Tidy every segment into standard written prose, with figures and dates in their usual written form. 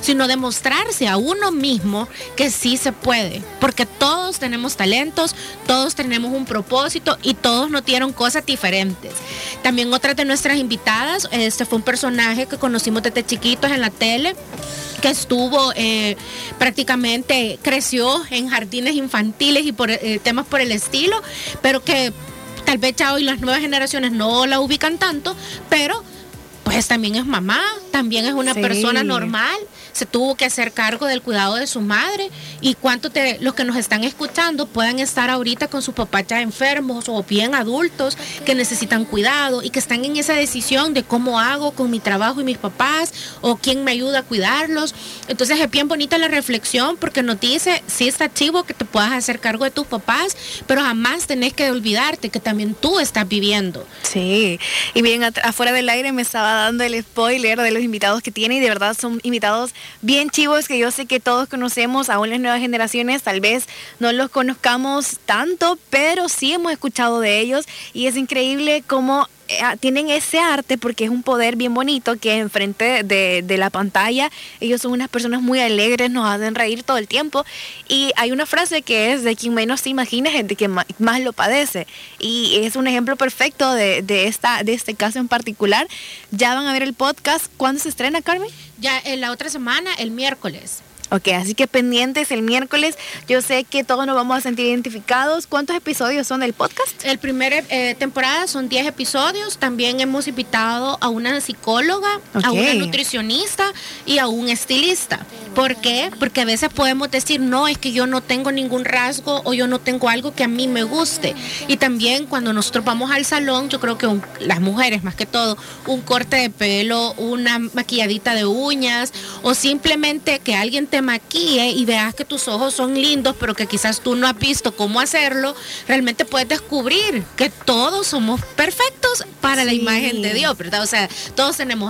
sino demostrarse a uno mismo que sí se puede, porque todos tenemos talentos, todos tenemos un propósito y todos nos dieron cosas diferentes. También otra de nuestras invitadas, fue un personaje que conocimos desde chiquitos en la tele, que estuvo prácticamente, creció en jardines infantiles y por temas por el estilo, pero que tal vez ya hoy las nuevas generaciones no la ubican tanto, pero pues también es mamá, también es una persona normal, se tuvo que hacer cargo del cuidado de su madre, y cuántos de los que nos están escuchando puedan estar ahorita con sus papás ya enfermos o bien adultos que necesitan cuidado y que están en esa decisión de cómo hago con mi trabajo y mis papás, o quién me ayuda a cuidarlos. Entonces es bien bonita la reflexión, porque nos dice, sí está chivo que te puedas hacer cargo de tus papás, pero jamás tenés que olvidarte que también tú estás viviendo. Sí, y bien, afuera del aire me estaba dando el spoiler de los invitados que tiene, y de verdad son invitados bien chivos que yo sé que todos conocemos. Aún las nuevas generaciones tal vez no los conozcamos tanto, pero sí hemos escuchado de ellos, y es increíble cómo tienen ese arte, porque es un poder bien bonito que enfrente de la pantalla ellos son unas personas muy alegres, nos hacen reír todo el tiempo, y hay una frase que es: de quien menos se imagina es de quien más lo padece, y es un ejemplo perfecto de este caso en particular. Ya van a ver el podcast. ¿Cuándo se estrena, Carmen? Ya en la otra semana, el miércoles. Ok, así que pendientes el miércoles. Yo sé que todos nos vamos a sentir identificados. ¿Cuántos episodios son del podcast? El primer temporada son 10 episodios. También hemos invitado a una psicóloga, a una nutricionista y a un estilista. ¿Por qué? Porque a veces podemos decir, no, es que yo no tengo ningún rasgo o yo no tengo algo que a mí me guste. Y también cuando nosotros vamos al salón, yo creo que las mujeres más que todo, un corte de pelo, una maquilladita de uñas, o simplemente que alguien te maquille y veas que tus ojos son lindos, pero que quizás tú no has visto cómo hacerlo, realmente puedes descubrir que todos somos perfectos para la imagen de Dios, ¿verdad? O sea, todos tenemos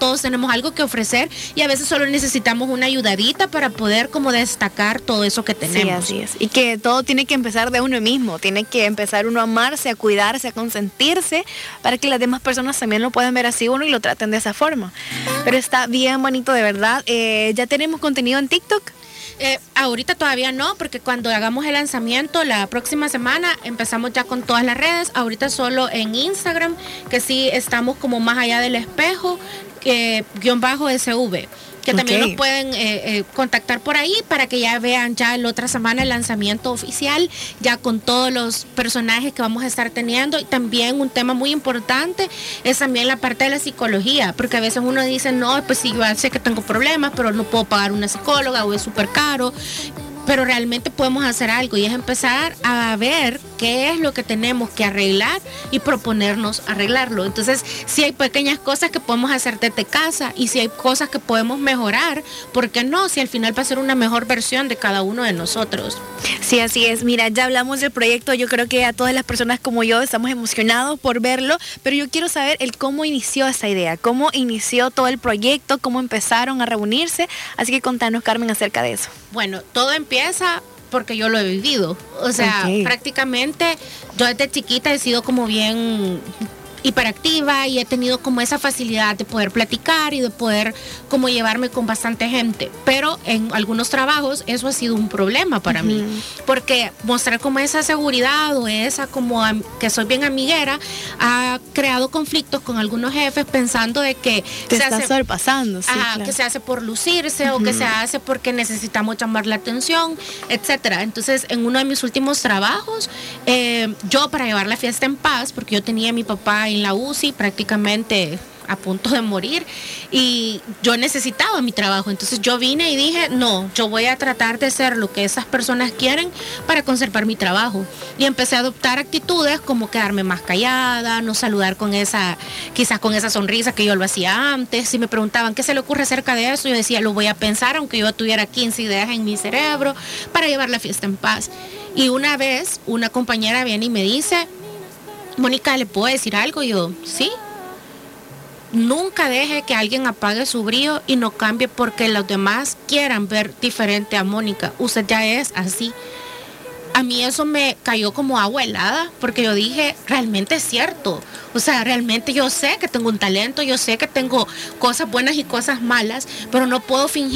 algo que ofrecer, y a veces solo necesitamos una ayudadita para poder como destacar todo eso que tenemos. Sí, así es. Y que todo tiene que empezar de uno mismo, tiene que empezar uno a amarse, a cuidarse, a consentirse, para que las demás personas también lo puedan ver así uno y lo traten de esa forma. Pero está bien bonito, de verdad. Ya tenemos contenido en TikTok. Ahorita todavía no, porque cuando hagamos el lanzamiento la próxima semana empezamos ya con todas las redes. Ahorita solo en Instagram, que sí estamos como más allá del espejo, _SV, que también nos pueden contactar por ahí para que ya vean ya la otra semana el lanzamiento oficial, ya con todos los personajes que vamos a estar teniendo. Y también un tema muy importante es también la parte de la psicología, porque a veces uno dice, no, pues sí, yo sé que tengo problemas, pero no puedo pagar una psicóloga o es súper caro. Pero realmente podemos hacer algo, y es empezar a ver qué es lo que tenemos que arreglar y proponernos arreglarlo. Entonces, si hay pequeñas cosas que podemos hacer desde casa, y si hay cosas que podemos mejorar, ¿por qué no? Si al final va a ser una mejor versión de cada uno de nosotros. Sí, así es. Mira, ya hablamos del proyecto. Yo creo que a todas las personas como yo estamos emocionados por verlo, pero yo quiero saber cómo inició esta idea, cómo inició todo el proyecto, cómo empezaron a reunirse. Así que contanos, Carmen, acerca de eso. Bueno, todo empieza porque yo lo he vivido. O sea, prácticamente yo desde chiquita he sido como bien hiperactiva, y he tenido como esa facilidad de poder platicar y de poder como llevarme con bastante gente, pero en algunos trabajos eso ha sido un problema para mí, porque mostrar como esa seguridad o esa como que soy bien amiguera ha creado conflictos con algunos jefes, pensando de que te está sobrepasando, claro, que se hace por lucirse o que se hace porque necesitamos llamar la atención, etcétera. Entonces, en uno de mis últimos trabajos, yo, para llevar la fiesta en paz, porque yo tenía a mi papá en la UCI prácticamente a punto de morir, y yo necesitaba mi trabajo. Entonces yo vine y dije, no, yo voy a tratar de hacer lo que esas personas quieren para conservar mi trabajo, y empecé a adoptar actitudes como quedarme más callada, no saludar quizás con esa sonrisa que yo lo hacía antes. Si me preguntaban qué se le ocurre acerca de eso, yo decía, lo voy a pensar, aunque yo tuviera 15 ideas en mi cerebro, para llevar la fiesta en paz. Y una vez una compañera viene y me dice, Mónica, ¿le puedo decir algo? Y yo, sí. Nunca deje que alguien apague su brillo y no cambie porque los demás quieran ver diferente a Mónica. Usted ya es así. A mí eso me cayó como agua helada, porque yo dije, realmente es cierto. O sea, realmente yo sé que tengo un talento, yo sé que tengo cosas buenas y cosas malas, pero no puedo fingir